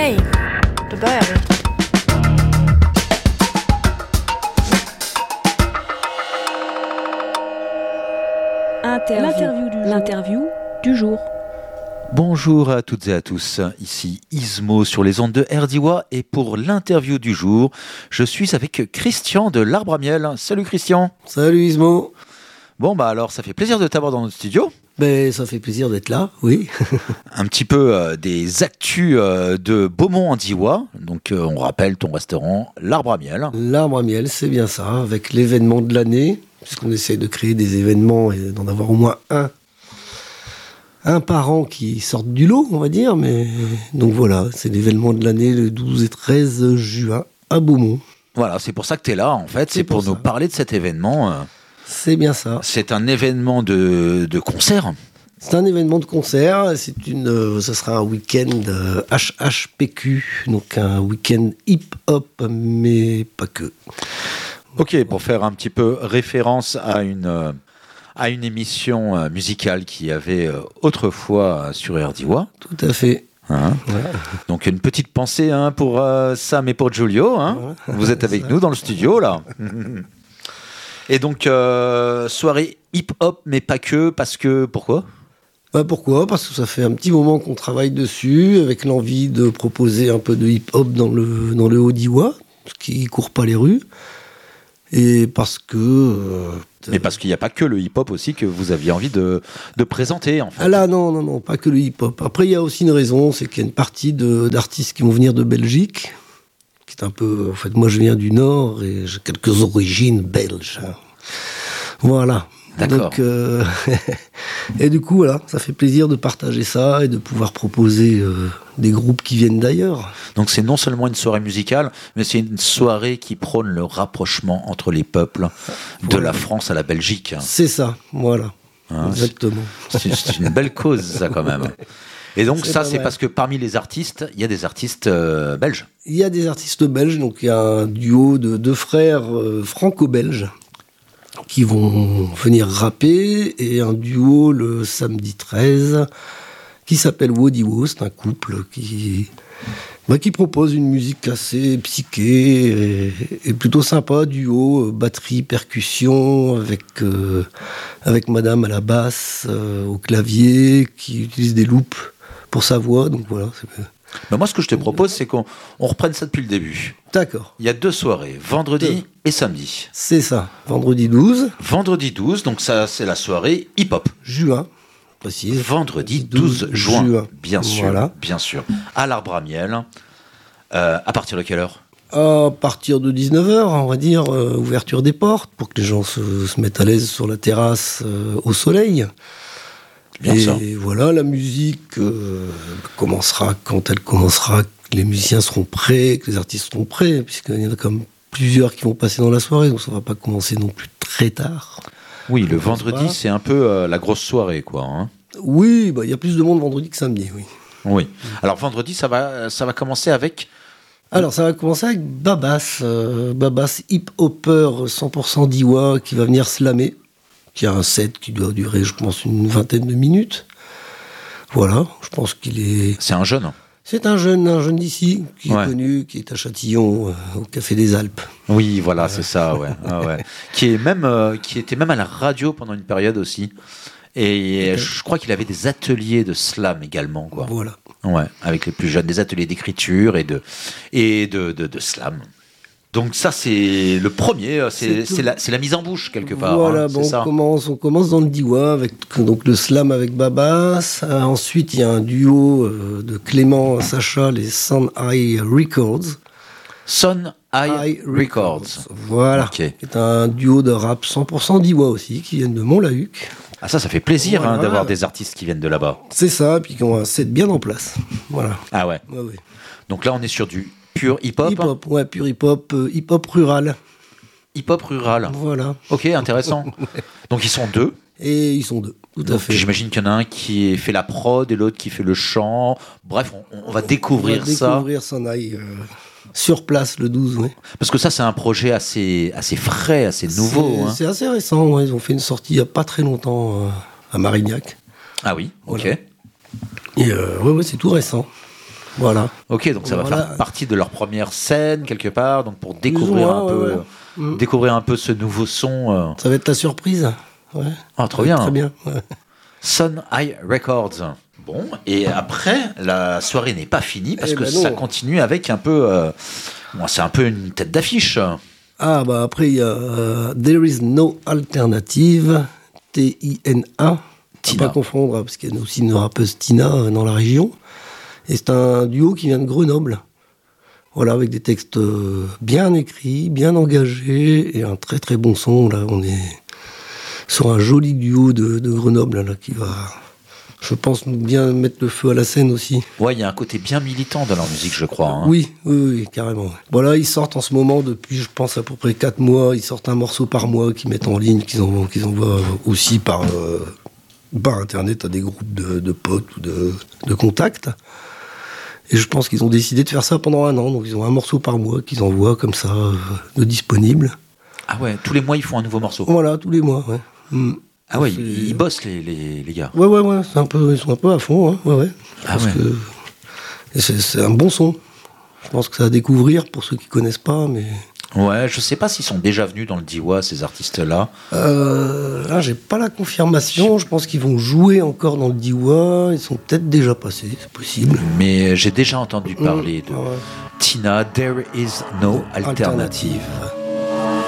Hey, dabei aber. L'interview du jour. Bonjour à toutes et à tous, ici Ismo sur les ondes de RDIWA et pour l'interview du jour, je suis avec Christian de l'Arbre à Miel. Salut Christian. Salut Ismo. Bon alors ça fait plaisir de t'avoir dans notre studio. Ben, ça fait plaisir d'être là, oui. Un petit peu des actus de Beaumont-en-Diois. Donc on rappelle ton restaurant l'Arbre à Miel. L'Arbre à Miel, c'est bien ça, avec l'événement de l'année, puisqu'on essaie de créer des événements et d'en avoir au moins un par an qui sortent du lot, on va dire. Mais donc voilà, c'est l'événement de l'année le 12 et 13 juin à Beaumont. Voilà, c'est pour ça que tu es là en fait, c'est pour nous parler de cet événement. C'est bien ça. C'est un événement de concert. C'est un événement de concert, ce sera un week-end HHPQ, donc un week-end hip-hop, mais pas que. Ok, pour faire un petit peu référence à une émission musicale qu'il y avait autrefois sur RDIWA. Tout à fait. Hein, Voilà. Donc une petite pensée pour Sam et pour Giulio. Hein. Ouais. Vous êtes avec nous dans le studio là. Et donc soirée hip-hop, mais pas que, parce que pourquoi ? Pourquoi ? Parce que ça fait un petit moment qu'on travaille dessus, avec l'envie de proposer un peu de hip-hop dans le Haut-Diois, qui court pas les rues. Et parce que... Mais parce qu'il n'y a pas que le hip-hop aussi que vous aviez envie de présenter, en fait. Ah là, non, pas que le hip-hop. Après, il y a aussi une raison, c'est qu'il y a une partie d'artistes qui vont venir de Belgique, qui est un peu... En fait, moi, je viens du Nord et j'ai quelques origines belges. Voilà. D'accord. Donc, et du coup, voilà, ça fait plaisir de partager ça et de pouvoir proposer des groupes qui viennent d'ailleurs. Donc c'est non seulement une soirée musicale, mais c'est une soirée qui prône le rapprochement entre les peuples de la France à la Belgique. C'est ça, voilà. Hein, exactement. c'est une belle cause, ça, quand même. Et donc ça, c'est mal. parce que parmi les artistes, il y a des artistes belges. Il y a des artistes belges, donc il y a un duo de deux frères franco-belges qui vont venir rapper, et un duo le samedi 13 qui s'appelle Wodiwo. C'est un couple qui propose une musique assez psyché et plutôt sympa, duo batterie percussion avec madame à la basse, au clavier, qui utilise des loops pour sa voix. Donc voilà. Mais moi, ce que je te propose, c'est qu'on reprenne ça depuis le début. D'accord. Il y a 2 soirées, vendredi et samedi. C'est ça, vendredi 12. Vendredi 12, donc ça, c'est la soirée hip-hop. Juin, précise. Vendredi 12 juin, bien sûr, voilà. bien sûr. À l'Arbre à Miel. À partir de quelle heure ? À partir de 19h, on va dire, ouverture des portes, pour que les gens se mettent à l'aise sur la terrasse au soleil. Bien et ça. Voilà, la musique commencera quand elle commencera, que les musiciens seront prêts, que les artistes seront prêts, puisqu'il y en a comme plusieurs qui vont passer dans la soirée, donc ça ne va pas commencer non plus très tard. Oui, le vendredi, c'est un peu la grosse soirée, quoi. Hein. Oui, il y a plus de monde vendredi que samedi, oui. Oui. Alors vendredi, ça va commencer avec... Alors, ça va commencer avec Babas, Babas hip-hopper 100% d'Iwa, qui va venir slammer, qui a un set qui doit durer, je pense, une vingtaine de minutes. Voilà, je pense qu'il est... C'est un jeune. C'est un jeune d'ici, qui est Ouais. connu, qui est à Châtillon, au Café des Alpes. Oui, voilà, c'est ça, ouais. Ah, ouais. Qui était même à la radio pendant une période aussi. Et je crois qu'il avait des ateliers de slam également, quoi. Voilà. Ouais, avec les plus jeunes, des ateliers d'écriture et de slam. Donc ça, c'est le premier, c'est la mise en bouche quelque part. Voilà, hein, bon, c'est ça. on commence dans le Diwa avec donc le slam avec Babas. Ensuite, il y a un duo de Clément Sacha, les Sun Eye Records. Sun Eye Records. Voilà. Ok. C'est un duo de rap 100% d'Iwa aussi, qui viennent de Mont-la-Huc. Ah ça fait plaisir Voilà. d'avoir des artistes qui viennent de là-bas. C'est ça, puis qui ont un set bien en place. Voilà. Ah ouais. Ouais, ouais. Donc là, on est sur du pur hip-hop. Hip-hop, ouais, pur hip-hop, hip-hop rural. Hip-hop rural. Voilà. Ok, intéressant. Donc ils sont 2. Et ils sont 2, tout à Donc, fait. j'imagine qu'il y en a un qui fait la prod et l'autre qui fait le chant. Bref, on va découvrir ça. Découvrir Sun Eye sur place le 12, oui. Parce que ça, c'est un projet assez frais, assez nouveau. C'est assez récent, ouais. Ils ont fait une sortie il n'y a pas très longtemps à Marignac. Ah oui, ok. Voilà. Et ouais, c'est tout récent. Voilà. Ok, donc ça va Voilà. faire partie de leur première scène quelque part, donc pour découvrir découvrir un peu ce nouveau son. Ça va être ta surprise. Ouais. Ah, trop bien. Très bien. Ouais. Sun Eye Records. Bon, et après, la soirée n'est pas finie parce que ça continue avec un peu. C'est un peu une tête d'affiche. Ah, bah après, il y a There is no alternative, Tina. Tina. Pas confondre, parce qu'il y a aussi une rappeuse Tina dans la région. Et c'est un duo qui vient de Grenoble. Voilà, avec des textes bien écrits, bien engagés et un très très bon son. Là, on est sur un joli duo de Grenoble là, qui va, je pense, bien mettre le feu à la scène aussi. Ouais, il y a un côté bien militant dans leur musique, je crois. Hein. Oui, carrément. Voilà, ils sortent en ce moment depuis, je pense, à peu près 4 mois. Ils sortent un morceau par mois qu'ils mettent en ligne, qu'ils envoient aussi par Internet à des groupes de potes ou de contacts. Et je pense qu'ils ont décidé de faire ça pendant 1 an. Donc ils ont un morceau par mois qu'ils envoient comme ça, de disponible. Ah ouais, tous les mois ils font un nouveau morceau. Voilà, tous les mois, ouais. Ah ouais, ils bossent les gars. Ouais, ils sont un peu à fond, hein. Ouais. Ah ouais. Et c'est un bon son. Je pense que c'est à découvrir pour ceux qui connaissent pas, mais... Ouais, je sais pas s'ils sont déjà venus dans le Diois, ces artistes-là. Là, j'ai pas la confirmation. Je pense qu'ils vont jouer encore dans le Diois. Ils sont peut-être déjà passés, c'est possible. Mais j'ai déjà entendu parler de Tina, There is no alternative.